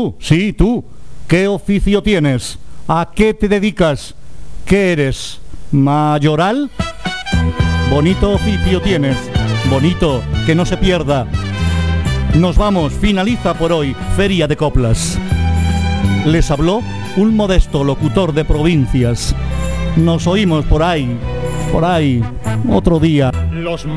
tú, sí, tú. ¿Qué oficio tienes? ¿A qué te dedicas? ¿Qué eres? ¿Mayoral? Bonito oficio tienes. Bonito, que no se pierda. Nos vamos, finaliza por hoy Feria de Coplas. Les habló un modesto locutor de provincias. Nos oímos por ahí, otro día. Los